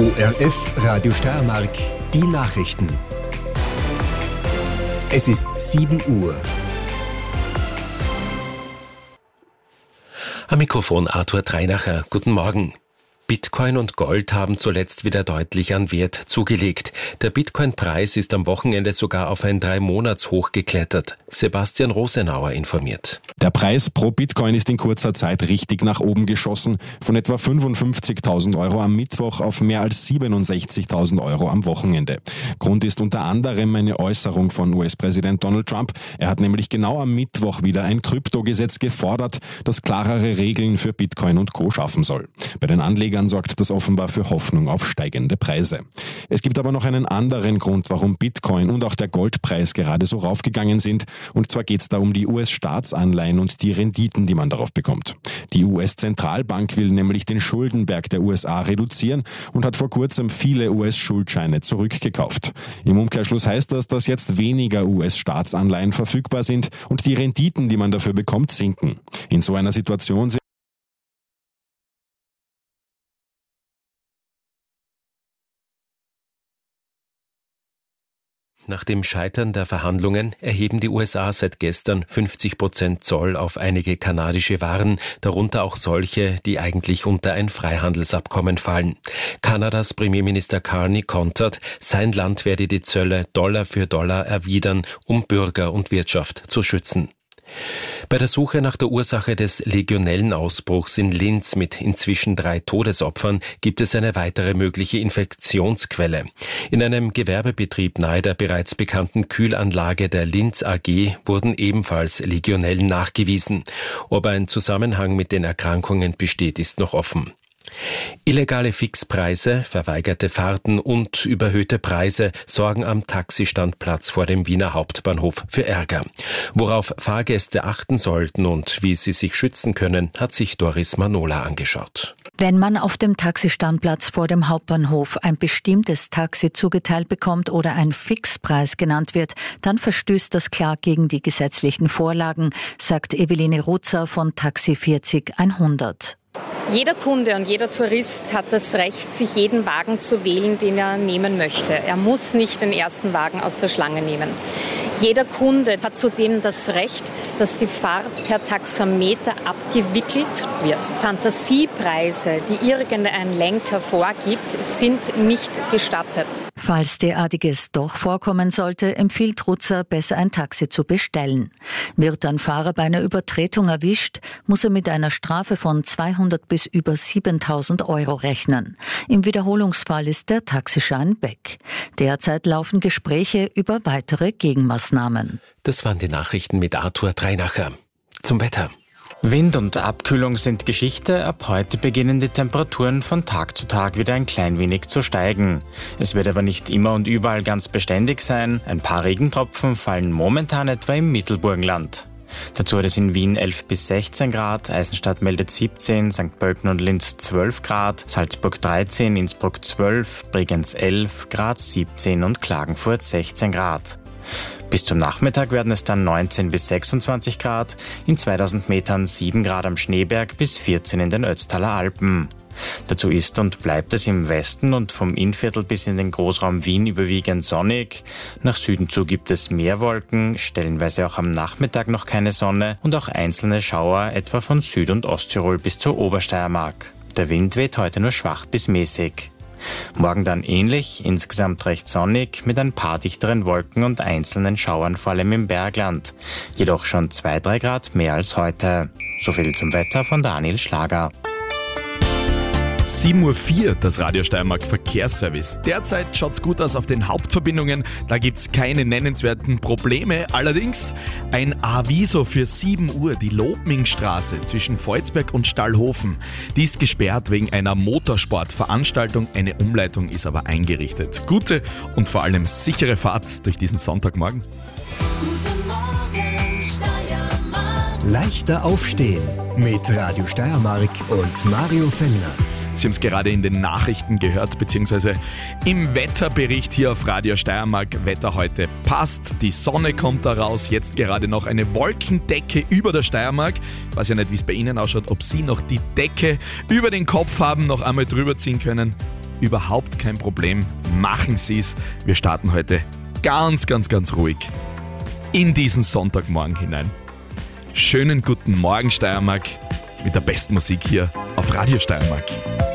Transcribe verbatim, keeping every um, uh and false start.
O R F Radio Steiermark, die Nachrichten. Es ist sieben Uhr. Am Mikrofon Arthur Dreinacher. Guten Morgen. Bitcoin und Gold haben zuletzt wieder deutlich an Wert zugelegt. Der Bitcoin-Preis ist am Wochenende sogar auf ein Drei-Monats-Hoch geklettert. Sebastian Rosenauer informiert. Der Preis pro Bitcoin ist in kurzer Zeit richtig nach oben geschossen. Von etwa fünfundfünfzigtausend Euro am Mittwoch auf mehr als siebenundsechzigtausend Euro am Wochenende. Grund ist unter anderem eine Äußerung von U S-Präsident Donald Trump. Er hat nämlich genau am Mittwoch wieder ein Kryptogesetz gefordert, das klarere Regeln für Bitcoin und Co. schaffen soll. Bei den Anlegern sorgt das offenbar für Hoffnung auf steigende Preise. Es gibt aber noch einen anderen Grund, warum Bitcoin und auch der Goldpreis gerade so raufgegangen sind. Und zwar geht es da um die U S-Staatsanleihen und die Renditen, die man darauf bekommt. Die U S-Zentralbank will nämlich den Schuldenberg der U S A reduzieren und hat vor kurzem viele U S-Schuldscheine zurückgekauft. Im Umkehrschluss heißt das, dass jetzt weniger U S-Staatsanleihen verfügbar sind und die Renditen, die man dafür bekommt, sinken. In so einer Situation sind Nach dem Scheitern der Verhandlungen erheben die U S A seit gestern fünfzig Prozent Zoll auf einige kanadische Waren, darunter auch solche, die eigentlich unter ein Freihandelsabkommen fallen. Kanadas Premierminister Carney kontert, sein Land werde die Zölle Dollar für Dollar erwidern, um Bürger und Wirtschaft zu schützen. Bei der Suche nach der Ursache des Legionellenausbruchs in Linz mit inzwischen drei Todesopfern gibt es eine weitere mögliche Infektionsquelle. In einem Gewerbebetrieb nahe der bereits bekannten Kühlanlage der Linz A G wurden ebenfalls Legionellen nachgewiesen. Ob ein Zusammenhang mit den Erkrankungen besteht, ist noch offen. Illegale Fixpreise, verweigerte Fahrten und überhöhte Preise sorgen am Taxistandplatz vor dem Wiener Hauptbahnhof für Ärger. Worauf Fahrgäste achten sollten und wie sie sich schützen können, hat sich Doris Manola angeschaut. Wenn man auf dem Taxistandplatz vor dem Hauptbahnhof ein bestimmtes Taxi zugeteilt bekommt oder ein Fixpreis genannt wird, dann verstößt das klar gegen die gesetzlichen Vorlagen, sagt Eveline Rutzer von Taxi vierzig hundert. Jeder Kunde und jeder Tourist hat das Recht, sich jeden Wagen zu wählen, den er nehmen möchte. Er muss nicht den ersten Wagen aus der Schlange nehmen. Jeder Kunde hat zudem das Recht, dass die Fahrt per Taxameter abgewickelt wird. Fantasiepreise, die irgendein Lenker vorgibt, sind nicht gestattet. Falls derartiges doch vorkommen sollte, empfiehlt Rutzer, besser ein Taxi zu bestellen. Wird ein Fahrer bei einer Übertretung erwischt, muss er mit einer Strafe von zweihundert bis über siebentausend Euro rechnen. Im Wiederholungsfall ist der Taxischein weg. Derzeit laufen Gespräche über weitere Gegenmaßnahmen. Das waren die Nachrichten mit Arthur Dreinacher. Zum Wetter. Wind und Abkühlung sind Geschichte. Ab heute beginnen die Temperaturen von Tag zu Tag wieder ein klein wenig zu steigen. Es wird aber nicht immer und überall ganz beständig sein. Ein paar Regentropfen fallen momentan etwa im Mittelburgenland. Dazu hat es in Wien elf bis sechzehn Grad, Eisenstadt meldet siebzehn, Sankt Pölten und Linz zwölf Grad, Salzburg dreizehn, Innsbruck zwölf, Bregenz elf, Graz siebzehn und Klagenfurt sechzehn Grad. Bis zum Nachmittag werden es dann neunzehn bis sechsundzwanzig Grad, in zweitausend Metern sieben Grad am Schneeberg bis vierzehn in den Ötztaler Alpen. Dazu ist und bleibt es im Westen und vom Innviertel bis in den Großraum Wien überwiegend sonnig. Nach Süden zu gibt es mehr Wolken, stellenweise auch am Nachmittag noch keine Sonne und auch einzelne Schauer etwa von Süd- und Osttirol bis zur Obersteiermark. Der Wind weht heute nur schwach bis mäßig. Morgen dann ähnlich, insgesamt recht sonnig, mit ein paar dichteren Wolken und einzelnen Schauern vor allem im Bergland. Jedoch schon zwei bis drei Grad mehr als heute. So viel zum Wetter von Daniel Schlager. sieben Uhr vier, das Radio Steiermark Verkehrsservice. Derzeit schaut's gut aus auf den Hauptverbindungen, da gibt's keine nennenswerten Probleme. Allerdings ein Aviso für sieben Uhr, die Lobmingstraße zwischen Volzberg und Stallhofen. Die ist gesperrt wegen einer Motorsportveranstaltung, eine Umleitung ist aber eingerichtet. Gute und vor allem sichere Fahrt durch diesen Sonntagmorgen. Guten Morgen, Steiermark. Leichter aufstehen mit Radio Steiermark und Mario Fellner. Sie haben es gerade in den Nachrichten gehört, beziehungsweise im Wetterbericht hier auf Radio Steiermark. Wetter heute passt, die Sonne kommt da raus, jetzt gerade noch eine Wolkendecke über der Steiermark. Ich weiß ja nicht, wie es bei Ihnen ausschaut, ob Sie noch die Decke über den Kopf haben, noch einmal drüber ziehen können. überhaupt kein Problem. Machen Sie es. Wir starten heute ganz, ganz, ganz ruhig in diesen Sonntagmorgen hinein. Schönen guten Morgen Steiermark mit der besten Musik hier auf Radio Steiermark.